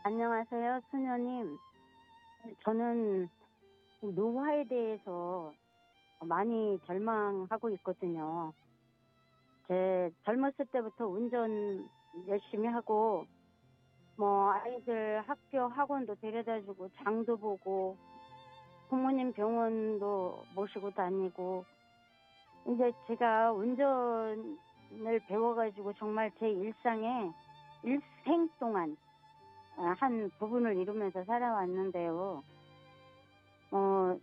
안녕하세요, 수녀님. 저는 노화에 대해서 많이 절망하고 있거든요. 제 젊었을 때부터 운전 열심히 하고, 아이들 학교 학원도 데려다 주고, 장도 보고, 부모님 병원도 모시고 다니고, 이제 제가 운전을 배워가지고 정말 제 일상에 일생 동안 한 부분을 이루면서 살아왔는데요. 어,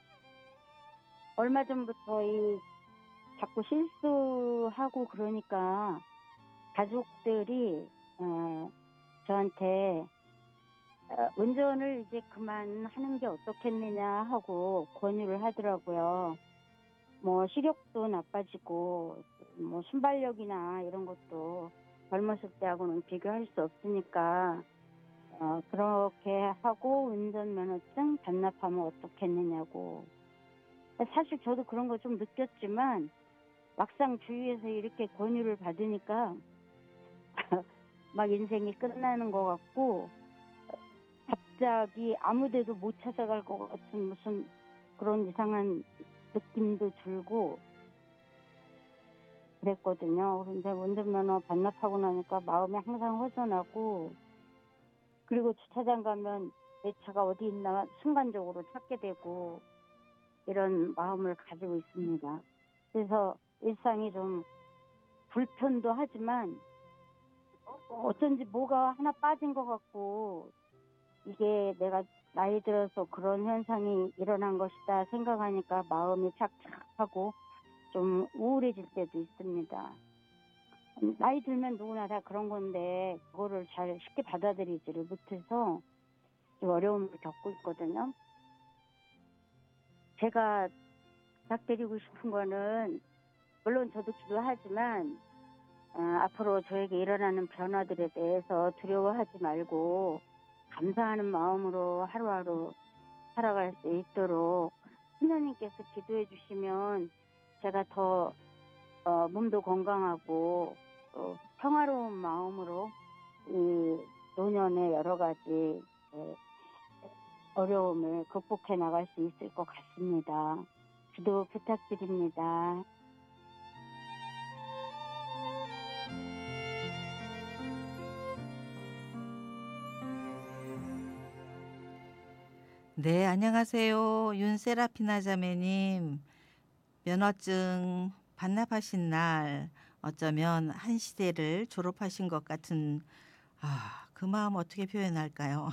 얼마 전부터 자꾸 실수하고 그러니까 가족들이 저한테 운전을 이제 그만하는 게 어떻겠느냐 하고 권유를 하더라고요. 시력도 나빠지고 순발력이나 이런 것도 젊었을 때하고는 비교할 수 없으니까 그렇게 하고 운전면허증 반납하면 어떻겠느냐고. 사실 저도 그런 거 좀 느꼈지만 막상 주위에서 이렇게 권유를 받으니까 막 인생이 끝나는 것 같고 갑자기 아무 데도 못 찾아갈 것 같은 무슨 그런 이상한 느낌도 들고 그랬거든요. 그런데 운전면허 반납하고 나니까 마음이 항상 허전하고, 그리고 주차장 가면 내 차가 어디 있나 순간적으로 찾게 되고 이런 마음을 가지고 있습니다. 그래서 일상이 좀 불편도 하지만 어쩐지 뭐가 하나 빠진 것 같고, 이게 내가 나이 들어서 그런 현상이 일어난 것이다 생각하니까 마음이 착착하고 좀 우울해질 때도 있습니다. 나이 들면 누구나 다 그런 건데 그거를 잘 쉽게 받아들이지를 못해서 좀 어려움을 겪고 있거든요. 제가 부탁드리고 싶은 거는, 물론 저도 기도하지만 앞으로 저에게 일어나는 변화들에 대해서 두려워하지 말고 감사하는 마음으로 하루하루 살아갈 수 있도록 하나님께서 기도해 주시면 제가 더 몸도 건강하고 평화로운 마음으로 이 노년의 여러 가지 어려움을 극복해 나갈 수 있을 것 같습니다. 기도 부탁드립니다. 네, 안녕하세요. 윤세라피나 자매님. 면허증 반납하신 날 어쩌면 한 시대를 졸업하신 것 같은, 그 마음 어떻게 표현할까요?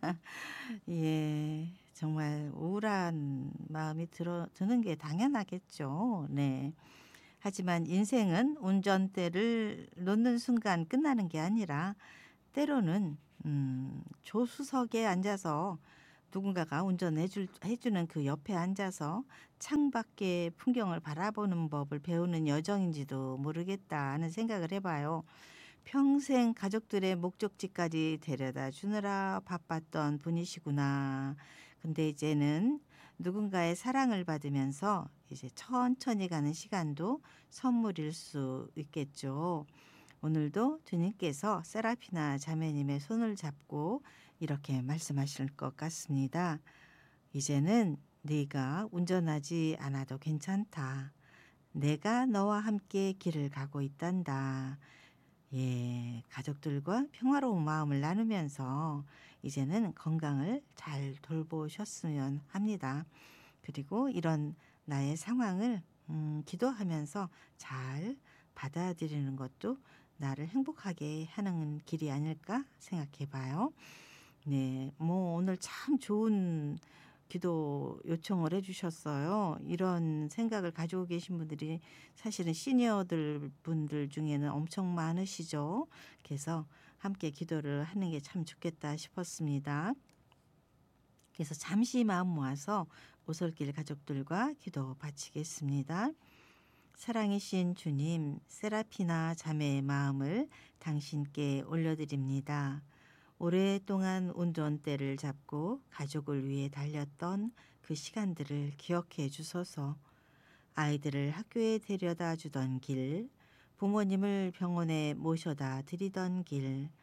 예, 정말 우울한 마음이 드는 게 당연하겠죠. 네. 하지만 인생은 운전대를 놓는 순간 끝나는 게 아니라 때로는 조수석에 앉아서 누군가가 해주는 그 옆에 앉아서 창밖의 풍경을 바라보는 법을 배우는 여정인지도 모르겠다 하는 생각을 해봐요. 평생 가족들의 목적지까지 데려다 주느라 바빴던 분이시구나. 근데 이제는 누군가의 사랑을 받으면서 이제 천천히 가는 시간도 선물일 수 있겠죠. 오늘도 주님께서 세라피나 자매님의 손을 잡고 이렇게 말씀하실 것 같습니다. 이제는 네가 운전하지 않아도 괜찮다. 내가 너와 함께 길을 가고 있단다. 예, 가족들과 평화로운 마음을 나누면서 이제는 건강을 잘 돌보셨으면 합니다. 그리고 이런 나의 상황을 기도하면서 잘 받아들이는 것도 나를 행복하게 하는 길이 아닐까 생각해 봐요. 네, 오늘 참 좋은 기도 요청을 해주셨어요. 이런 생각을 가지고 계신 분들이 사실은 분들 중에는 엄청 많으시죠. 그래서 함께 기도를 하는 게 참 좋겠다 싶었습니다. 그래서 잠시 마음 모아서 오솔길 가족들과 기도 바치겠습니다. 사랑이신 주님, 세라피나 자매의 마음을 당신께 올려드립니다. 오랫동안 운전대를 잡고 가족을 위해 달렸던 그 시간들을 기억해 주소서. 아이들을 학교에 데려다 주던 길, 부모님을 병원에 모셔다 드리던 길,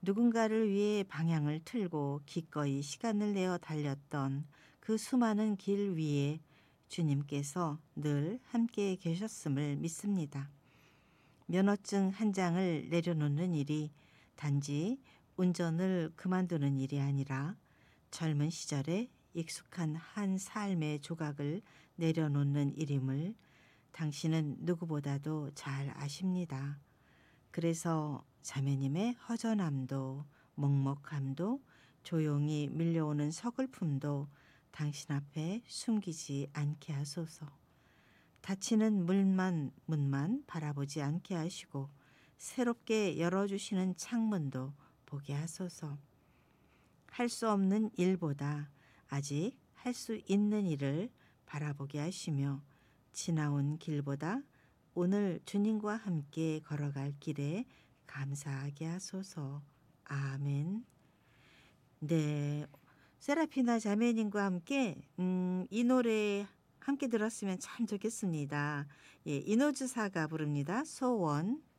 누군가를 위해 방향을 틀고 기꺼이 시간을 내어 달렸던 그 수많은 길 위에 주님께서 늘 함께 계셨음을 믿습니다. 면허증 한 장을 내려놓는 일이 단지 운전을 그만두는 일이 아니라 젊은 시절에 익숙한 한 삶의 조각을 내려놓는 일임을 당신은 누구보다도 잘 아십니다. 그래서 자매님의 허전함도 먹먹함도 조용히 밀려오는 서글픔도 당신 앞에 숨기지 않게 하소서. 닫히는 문만 바라보지 않게 하시고 새롭게 열어주시는 창문도 보게 하소서. 할 수 없는 일보다 아직 할 수 있는 일을 바라보게 하시며 지나온 길보다 오늘 주님과 함께 걸어갈 길에 감사하게 하소서. 아멘. 네, 세라피나 자매님과 함께 이 노래 함께 들었으면 참 좋겠습니다. 예, 이노주사가 부릅니다. 소원.